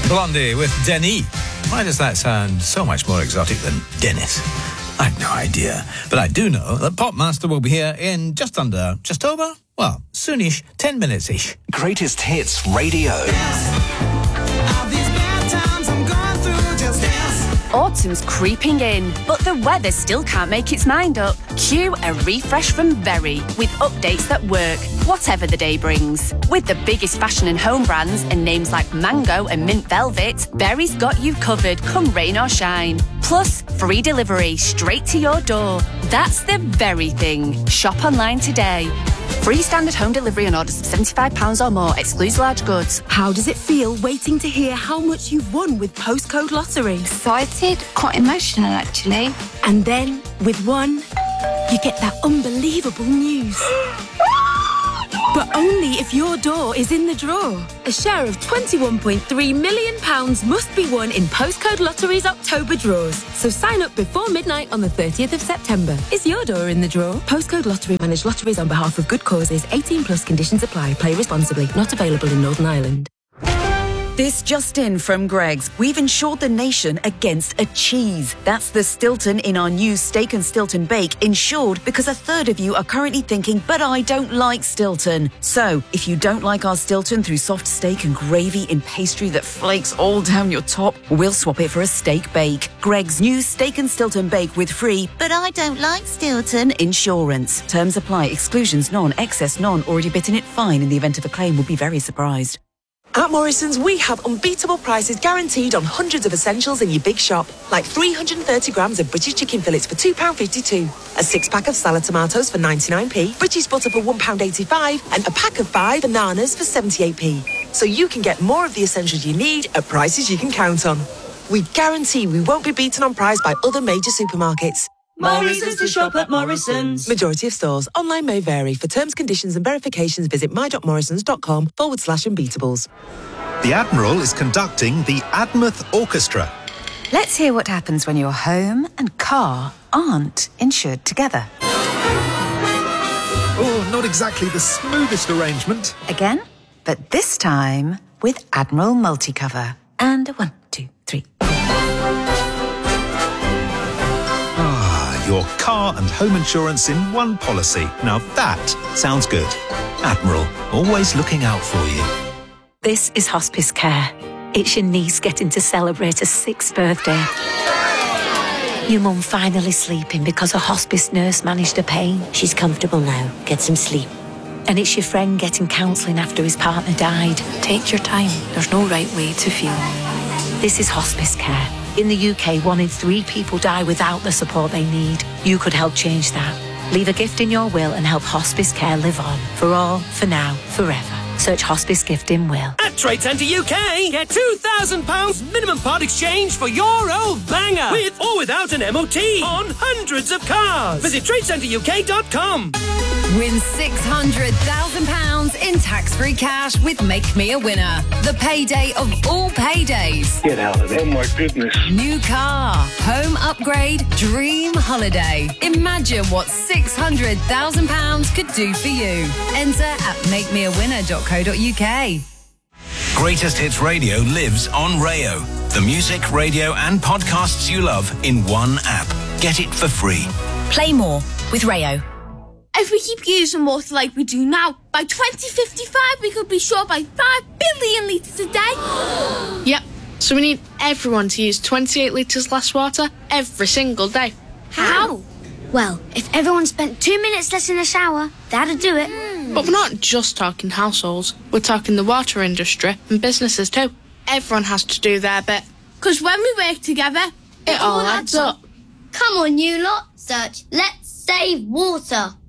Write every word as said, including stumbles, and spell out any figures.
Blondie with Denis. Why does that sound so much more exotic than Dennis? I've no idea. But I do know that Popmaster will be here in just under, just over, well, soonish, ten minutes-ish. Greatest Hits Radio. Autumn's creeping in, but the weather still can't make its mind up. Cue a refresh from Very, with updates that work, whatever the day brings. With the biggest fashion and home brands and names like Mango and Mint Velvet, Very's got you covered come rain or shine. Plus, free delivery straight to your door. That's the Very thing. Shop online today. Free standard home delivery on orders of seventy-five pounds or more, excludes large goods. How does it feel waiting to hear how much you've won with Postcode Lottery? Excited, quite emotional actually. And then, with one, you get that unbelievable news. But only if your door is in the draw. A share of twenty-one point three million pounds must be won in Postcode Lottery's October draws. So sign up before midnight on the thirtieth of September. Is your door in the draw? Postcode Lottery manage lotteries on behalf of good causes. eighteen plus conditions apply. Play responsibly. Not available in Northern Ireland. This just in from Greggs. We've insured the nation against a cheese. That's the Stilton in our new Steak and Stilton Bake, insured because a third of you are currently thinking, but I don't like Stilton. So, if you don't like our Stilton through soft steak and gravy in pastry that flakes all down your top, we'll swap it for a steak bake. Greggs' new Steak and Stilton Bake with free, but I don't like Stilton insurance. Terms apply. Exclusions none. Excess none. Already bitten it fine in the event of a claim. Will be very surprised. At Morrison's, we have unbeatable prices guaranteed on hundreds of essentials in your big shop, like three hundred thirty grams of British chicken fillets for two pounds fifty-two, a six-pack of salad tomatoes for ninety-nine p, British butter for one pound eighty-five, and a pack of five bananas for seventy-eight p. So you can get more of the essentials you need at prices you can count on. We guarantee we won't be beaten on price by other major supermarkets. More reasons to shop at Morrison's. Majority of stores. Online may vary. For terms, conditions and verifications, visit my.morrisons.com forward slash unbeatables. The Admiral is conducting the Admouth Orchestra. Let's hear what happens when your home and car aren't insured together. Oh, not exactly the smoothest arrangement. Again, but this time with Admiral Multicover. And one, two, three. Your car and home insurance in one policy. Now that sounds good. Admiral, always looking out for you. This is hospice care. It's your niece getting to celebrate her sixth birthday. Your mum finally sleeping because a hospice nurse managed her pain. She's comfortable now. Get some sleep. And it's your friend getting counselling after his partner died. Take your time. There's no right way to feel. This is hospice care. In the U K, one in three people die without the support they need. You could help change that. Leave a gift in your will and help hospice care live on. For all, for now, forever. Search hospice gift in will. At Trade Centre U K, get two thousand pounds minimum part exchange for your old banger. With or without an M O T on hundreds of cars. Visit trade centre U K dot com. Win six hundred thousand pounds in tax-free cash with Make Me a Winner. The payday of all paydays. Get out of there. Oh, my goodness. New car, home upgrade, dream holiday. Imagine what six hundred thousand pounds could do for you. Enter at make me a winner dot co dot uk. Greatest Hits Radio lives on Rayo. The music, radio and podcasts you love in one app. Get it for free. Play more with Rayo. If we keep using water like we do now, by twenty fifty-five we could be short by five billion litres a day. Yep, so we need everyone to use twenty-eight litres less water every single day. How? Well, if everyone spent two minutes less in the shower, that'd do it. Mm. But we're not just talking households. We're talking the water industry and businesses too. Everyone has to do their bit. Because when we work together, it, it all adds up. Come on, you lot. Search Let's Save Water.